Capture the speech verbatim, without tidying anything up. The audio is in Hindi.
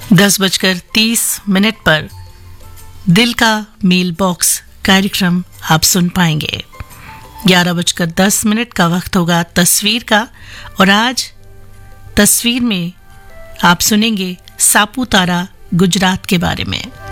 दस बजकर तीस मिनट पर दिल का मेल बॉक्स कार्यक्रम आप सुन पाएंगे। ग्यारह बजकर दस मिनट का वक्त होगा तस्वीर का, और आज तस्वीर में आप सुनेंगे सापुतारा गुजरात के बारे में।